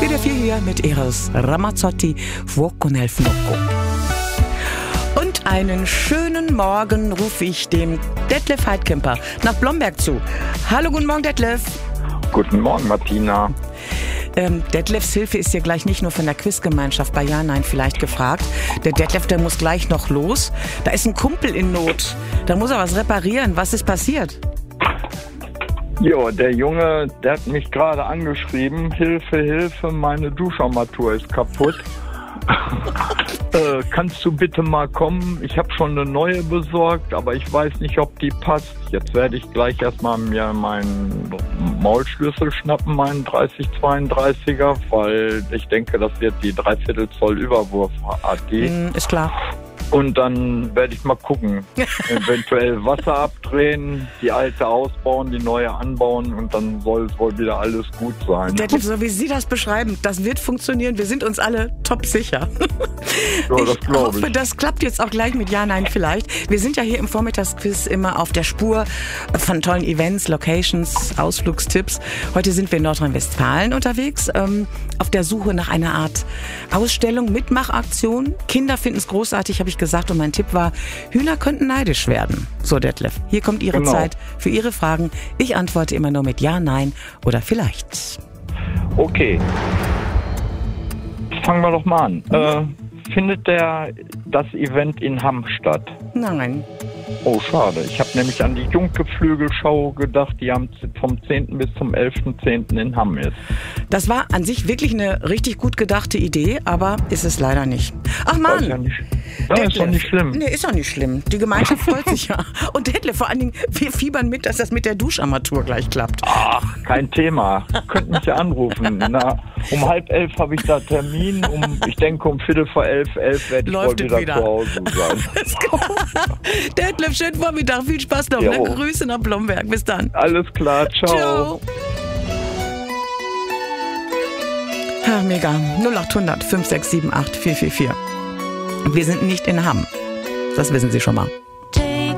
WDR 4 hier mit Eros Ramazzotti, Fuoco nel Fuoco. Und einen schönen Morgen rufe ich dem Detlef Heidkemper nach Blomberg zu. Hallo, guten Morgen, Detlef. Guten Morgen, Martina. Detlefs Hilfe ist hier gleich nicht nur von der Quizgemeinschaft bei Ja, Nein vielleicht gefragt. Der Detlef, der muss gleich noch los. Da ist ein Kumpel in Not. Da muss er was reparieren. Was ist passiert? Jo, der Junge, der hat mich gerade angeschrieben. Hilfe, Hilfe, meine Duscharmatur ist kaputt. Kannst du bitte mal kommen? Ich habe schon eine neue besorgt, aber ich weiß nicht, ob die passt. Jetzt werde ich gleich erstmal mir meinen Maulschlüssel schnappen, meinen 3032er, weil ich denke, das wird die 3/4 Zoll Überwurf AD. Ist klar. Und dann werde ich mal gucken, eventuell Wasser abdrehen, die alte ausbauen, die neue anbauen und dann soll es wohl wieder alles gut sein. Detlef, so wie Sie das beschreiben, das wird funktionieren. Wir sind uns alle top sicher. Ja, das Ich hoffe, das klappt jetzt auch gleich mit Ja, Nein vielleicht. Wir sind ja hier im Vormittagsquiz immer auf der Spur von tollen Events, Locations, Ausflugstipps. Heute sind wir in Nordrhein-Westfalen unterwegs, auf der Suche nach einer Art Ausstellung, Mitmachaktion. Kinder finden es großartig, habe ich gesagt, und mein Tipp war, Hühner könnten neidisch werden. So, Detlef, hier kommt Ihre Zeit für Ihre Fragen. Ich antworte immer nur mit Ja, Nein oder vielleicht. Okay. Fangen wir doch mal an. Findet das Event in Hamm statt? Nein. Oh, schade. Ich habe nämlich an die Junggeflügelschau gedacht, die vom 10. bis zum 11.10. in Hamm ist. Das war an sich wirklich eine richtig gut gedachte Idee, aber ist es leider nicht. Ach Mann! Ist doch nicht schlimm. Nee, ist doch nicht schlimm. Die Gemeinschaft freut sich ja. Und Detlef, vor allen Dingen, wir fiebern mit, dass das mit der Duscharmatur gleich klappt. Ach, kein Thema. Könnt mich ja anrufen. Um 10:30 habe ich da Termin. Ich denke, um 11:45 werde ich wohl wieder zu Hause sein. Detlef, schönen Vormittag. Viel Spaß noch. Ne? Grüße nach Blomberg. Bis dann. Alles klar. Ciao. Ciao. Ja, mega. 0800 5678 444. Wir sind nicht in Hamm. Das wissen Sie schon mal.